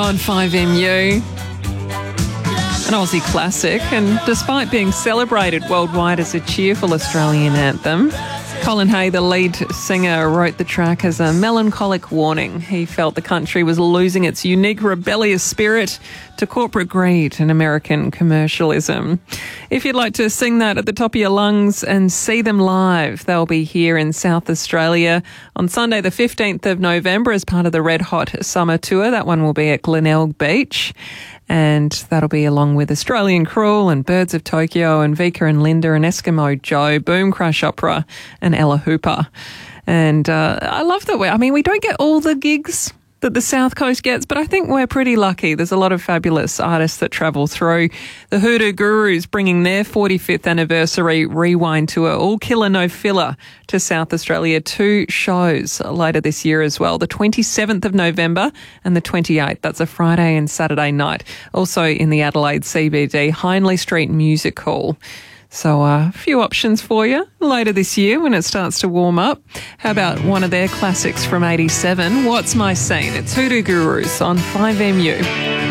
on 5MU. An Aussie classic, and despite being celebrated worldwide as a cheerful Australian anthem, Colin Hay, the lead singer, wrote the track as a melancholic warning. He felt the country was losing its unique rebellious spirit to corporate greed and American commercialism. If you'd like to sing that at the top of your lungs and see them live, they'll be here in South Australia on Sunday the 15th of November as part of the Red Hot Summer Tour. That one will be at Glenelg Beach. And that'll be along with Australian Cruel and Birds of Tokyo and Vika and Linda and Eskimo Joe, Boom Crush Opera and Ella Hooper. And I love that we don't get all the gigs that the South Coast gets, but I think we're pretty lucky. There's a lot of fabulous artists that travel through. The Hoodoo Gurus bringing their 45th anniversary Rewind tour, all killer no filler, to South Australia. 2 shows later this year as well, the 27th of November and the 28th. That's a Friday and Saturday night. Also in the Adelaide CBD, Hindley Street Music Hall. So a few options for you later this year when it starts to warm up. How about one of their classics from 87? What's My Scene? It's Hoodoo Gurus on 5MU.